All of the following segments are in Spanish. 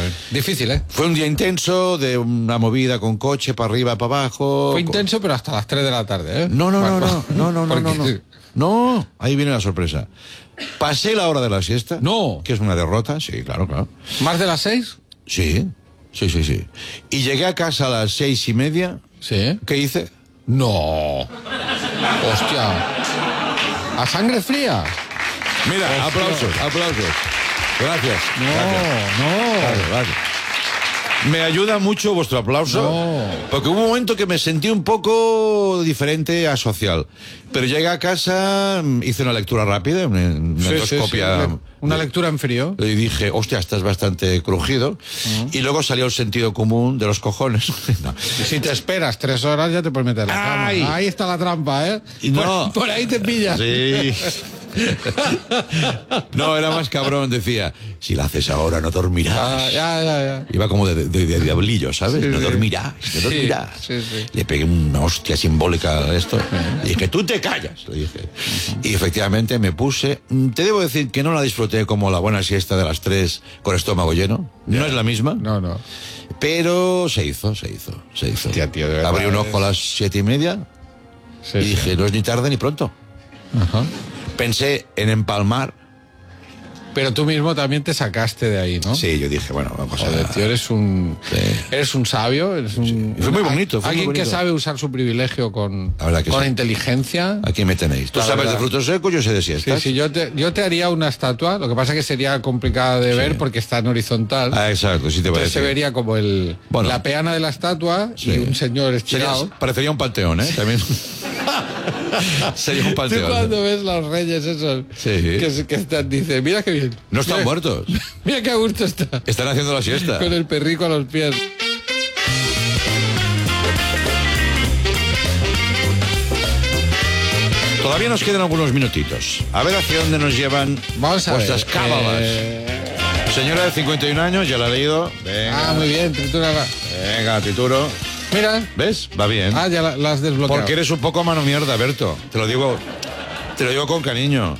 Difícil, ¿eh? Fue un día intenso, de una movida con coche para arriba, para abajo. Fue intenso, pero hasta las 3 de la tarde, ¿eh? No, Porque- No, ahí viene la sorpresa. Pasé la hora de la siesta. No. Que es una derrota, sí, claro. ¿Más de las 6? Sí. Y llegué a casa a las 6:30. Sí. ¿Qué hice? No. Hostia. ¿A sangre fría? Mira, Hostia. aplausos. Gracias. No. Gracias. Me ayuda mucho vuestro aplauso, No. porque hubo un momento que me sentí un poco diferente a social. Pero llegué a casa, hice una lectura rápida, una endoscopia. Una lectura en frío. Y dije, hostia, estás bastante crujido. Y luego salió el sentido común de los cojones. No. Y si te esperas 3 horas ya te puedes meter en la cama. ¡Ay! Ahí está la trampa, ¿eh? Y no. Por ahí te pillas. Sí. No, era más cabrón, decía, si la haces ahora no dormirás. Ah, ya. Iba como de diablillo, ¿sabes? Sí, no sí. dormirás. Sí. Le pegué una hostia simbólica a esto. Le dije, tú te callas, le dije. Y efectivamente me puse. Te debo decir que no la disfruté como la buena siesta de las 3 con estómago lleno. No es la misma. No. Pero se hizo. Hostia, tío, de verdad, Abrí un ojo a las 7:30 Sí, y dije, no es ni tarde ni pronto. Ajá. Pensé en empalmar. Pero tú mismo también te sacaste de ahí, ¿no? Sí, yo dije, bueno, vamos a Joder, tío, eres un sabio, eres un... Y fue muy bonito, fue alguien muy que bonito. sabe usar su privilegio con La verdad que sí. inteligencia. Aquí me tenéis. Tú La sabes verdad. de frutos secos, yo sé de siestas. Sí, yo te haría una estatua, lo que pasa que sería complicada de ver porque está en horizontal. Ah, exacto, sí te voy a Entonces se decir. vería como Bueno. la peana de la estatua Sí. y un señor estirado. Parecería un panteón, ¿eh? También. Sería un Tú panteón. cuando ves los reyes esos Sí. que están, dice, mira qué bien. No están Mira- muertos. Mira qué a gusto está. Están haciendo la siesta. Con el perrico a los pies. Todavía nos quedan algunos minutitos. A ver hacia dónde nos llevan Vamos a vuestras ver. cábalas. Señora de 51 años, ya la he leído. Venga, Muy bien, tritura va. venga, tituro. Mira. ¿Ves? Va bien. Ya la has desbloqueado. Porque eres un poco mano mierda, Berto. Te lo digo con cariño.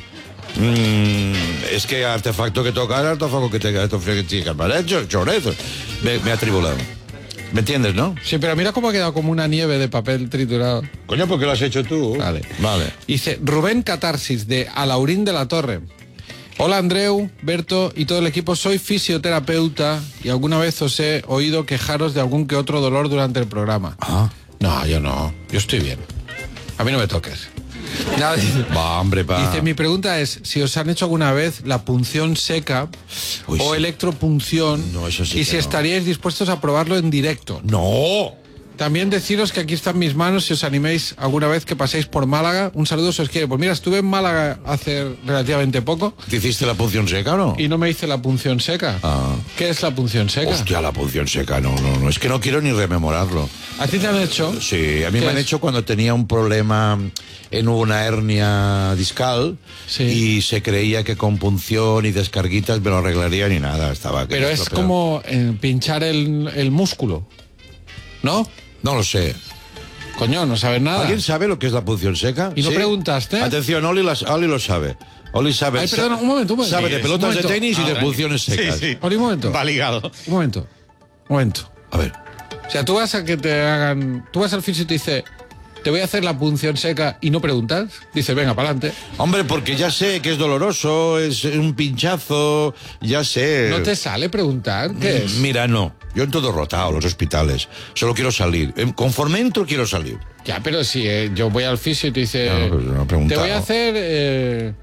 Es que artefacto que tocar, artefacto que te chorezo. Me ha tribulado. ¿Me entiendes, no? Sí, pero mira cómo ha quedado como una nieve de papel triturado. Coño, ¿por qué lo has hecho tú? Vale. Vale. Dice Rubén Catarsis de Alaurín de la Torre. Hola Andreu, Berto y todo el equipo, soy fisioterapeuta y alguna vez os he oído quejaros de algún que otro dolor durante el programa. Ah. No, yo no, yo estoy bien. A mí no me toques. Nada, Va, hombre, pa. dice, mi pregunta es si os han hecho alguna vez la punción seca Uy, o sí. electropunción No, eso sí y que si no. estaríais dispuestos a probarlo en directo. ¡No! También deciros que aquí están mis manos si os animéis alguna vez que paséis por Málaga. Un saludo si os quiere. Pues mira, estuve en Málaga hace relativamente poco ¿Te hiciste la punción seca o no? y no me hice la punción seca. Ah. ¿Qué es la punción seca? Hostia, la punción seca, no. Es que no quiero ni rememorarlo. ¿A ti te han hecho? Sí, a mí ¿Qué me han es? hecho cuando tenía un problema en una hernia discal Sí. y se creía que con punción y descarguitas me lo arreglaría ni nada. Estaba Pero es estropeado. como pinchar el músculo, ¿no? No lo sé. Coño, no sabes nada. ¿Alguien sabe lo que es la punción seca? ¿Y no preguntaste? Atención, Oli lo sabe. Oli sabe. Ay, perdona, un momento. Sabe de Un pelotas momento. de tenis y de punciones secas. Oli, un momento. Va ligado. Un momento. A ver. O sea, tú vas a que te hagan... Tú vas al fisio y te dice, te voy a hacer la punción seca y no preguntas. Dice, venga, para adelante. Hombre, porque ya sé que es doloroso, es un pinchazo, ya sé. ¿No te sale preguntar? ¿Qué es? Mira, no. Yo en todo rotado, los hospitales. Solo quiero salir. Conforme entro, quiero salir. Ya, pero si yo voy al fisio y te dice, No, pues no he te preguntado. voy a hacer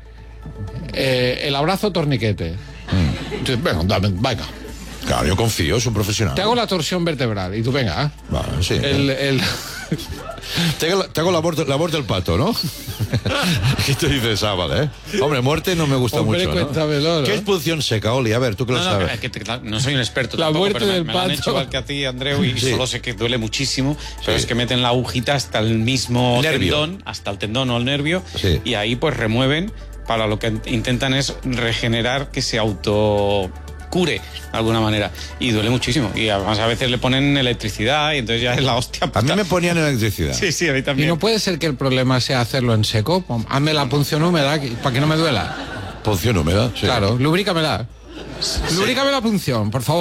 el abrazo torniquete. Entonces, venga, venga. Claro, yo confío, es un profesional. Te hago la torsión vertebral y tú, venga. Vale, sí. El... Te hago la muerte del pato, ¿no? ¿Qué te dices? Vale, ¿eh? Hombre, muerte no me gusta Hombre, mucho, ¿no? cuéntamelo, ¿no? ¿Qué es punción seca, Oli? A ver, tú que lo No, sabes. es que claro, no soy un experto La tampoco, muerte pero del me lo han pato. hecho igual que a ti, Andreu, y Sí. solo sé que duele muchísimo, pero Sí. es que meten la agujita hasta el mismo Nervio. tendón, hasta el tendón o el nervio, Sí. y ahí pues remueven, para lo que intentan es regenerar que se autocure de alguna manera, y duele muchísimo, y además a veces le ponen electricidad y entonces ya es la hostia. A mí me ponían electricidad. Sí, sí, a mí Y también. no puede ser que el problema sea hacerlo en seco. Hazme la punción húmeda para que no me duela. Punción húmeda, sí. Claro, lubrícamela. Lubrícame la punción, por favor.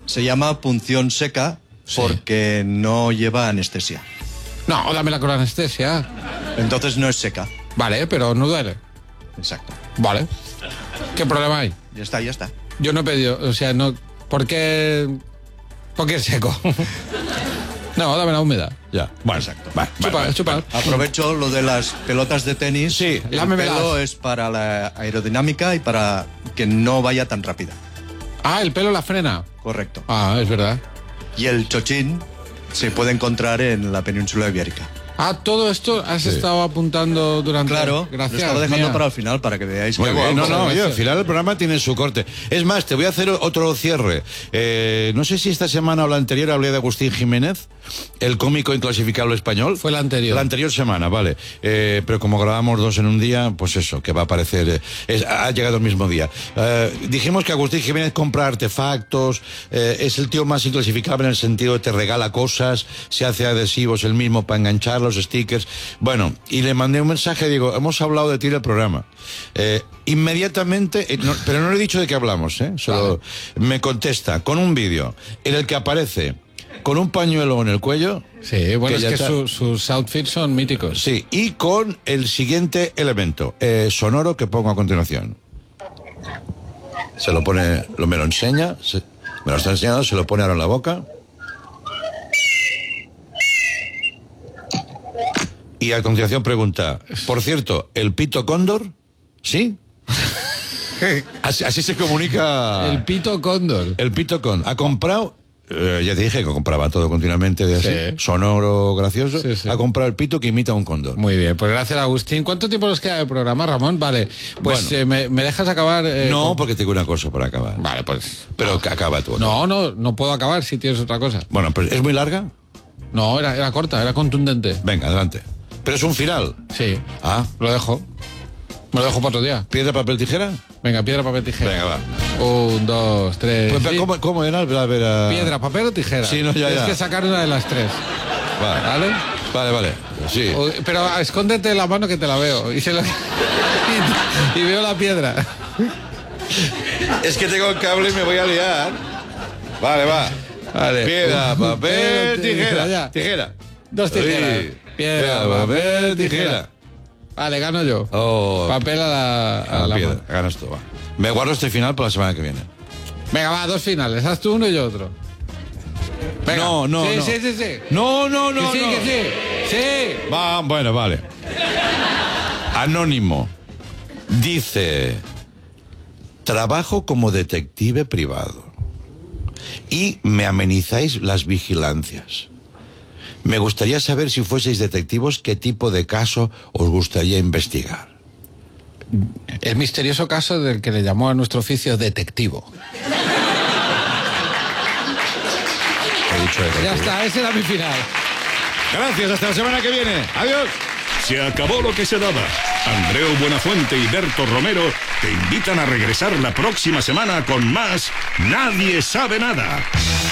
Se llama punción seca porque no lleva anestesia. No, dámela con anestesia. Entonces no es seca. Vale, pero no duele. Exacto. Vale. ¿Qué problema hay? Ya está, ya está. Yo no he pedido, o sea, no... ¿Por qué es seco? No, dame la húmeda. Ya, bueno, Exacto. Chupa. Aprovecho lo de las pelotas de tenis. Sí, el lámemelas. pelo es para la aerodinámica y para que no vaya tan rápida. Ah, el pelo la frena. Correcto. Ah, es verdad. Y el chochín se puede encontrar en la península ibérica. Ah, todo esto has estado apuntando durante... Claro, Gracias. lo estaba dejando mía. para el final para que veáis Muy que bien, hago no, algo. no, oye, al gracias. final el programa tiene su corte. Es más, te voy a hacer otro cierre. No sé si esta semana o la anterior hablé de Agustín Jiménez, el cómico inclasificable español. Fue la anterior. La anterior semana, vale. Pero como grabamos dos en un día, pues eso, que va a aparecer... ha llegado el mismo día. Dijimos que Agustín Jiménez compra artefactos, es el tío más inclasificable en el sentido de te regala cosas, se hace adhesivos él mismo para enganchar los stickers. Bueno, y le mandé un mensaje, digo, hemos hablado de ti en el programa. Inmediatamente, pero no le he dicho de qué hablamos, solo me contesta con un vídeo en el que aparece con un pañuelo en el cuello. Sí, bueno, que es ya que está. sus outfits son míticos. Sí, y con el siguiente elemento sonoro que pongo a continuación. Se lo pone, me lo enseña, me lo está enseñando, se lo pone ahora en la boca. Y a continuación pregunta, por cierto, ¿el pito cóndor? ¿Sí? Así se comunica El pito cóndor. el pito cóndor. Ha comprado, ya te dije que compraba todo continuamente de así, Sí. sonoro, gracioso. Sí, sí. Ha comprado el pito que imita a un cóndor. Muy bien, pues gracias Agustín. ¿Cuánto tiempo nos queda de programa, Ramón? Vale, pues Bueno. me dejas acabar... No, porque tengo una cosa para acabar. Vale, pues... Pero que acaba tú. No puedo acabar si tienes otra cosa. Bueno, pues ¿es muy larga? No, era corta, era contundente. Venga, adelante. Pero es un final. Sí, Ah, lo dejo. Me lo dejo para otro día. ¿piedra, papel, tijera? Venga, piedra, papel, tijera. Venga, va. 1, 2, 3... Pues, pero ¿cómo era? A ver, Piedra, papel o tijera. Sí, no, ya, Tienes ya. que sacar una de las tres. Vale. ¿Vale? Vale. Sí. Pero escóndete la mano que te la veo. Y veo la piedra. Es que tengo el cable y me voy a liar. Vale, va. Vale. Piedra, papel, tijera, ya. tijera. Tijera. Dos tijeras. Sí. Piedra, papel, tijera. Vale, gano yo. Oh, Papel a la piedra. mano. Ganas tú, va. Me guardo este final para la semana que viene. Venga, va, dos finales. Haz tú uno y yo otro. Venga. No. Sí. No. Que sí. Sí. Va, bueno, vale. Anónimo. Dice, trabajo como detective privado y me amenizáis las vigilancias. Me gustaría saber, si fueseis detectivos, qué tipo de caso os gustaría investigar. El misterioso caso del que le llamó a nuestro oficio detectivo. He dicho detective. Ya está, ese era mi final. Gracias, hasta la semana que viene. Adiós. Se acabó lo que se daba. Andreu Buenafuente y Berto Romero te invitan a regresar la próxima semana con más Nadie sabe nada.